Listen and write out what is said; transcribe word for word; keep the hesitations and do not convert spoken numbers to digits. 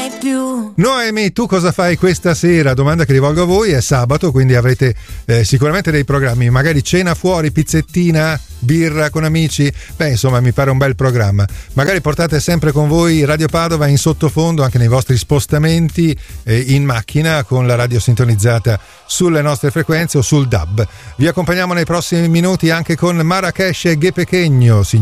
mai più. Noemi, tu cosa fai questa sera? Domanda che rivolgo a voi. È sabato, quindi avrete eh, sicuramente dei programmi, magari cena fuori, pizzettina, birra con amici. Beh, insomma, mi pare un bel programma. Magari portate sempre con voi Radio Padova in sottofondo anche nei vostri spostamenti eh, in macchina, con la radio sintonizzata sulle nostre frequenze o sul D A B. Vi accompagniamo nei prossimi minuti anche con Marrakesh e Ghe Pequeño.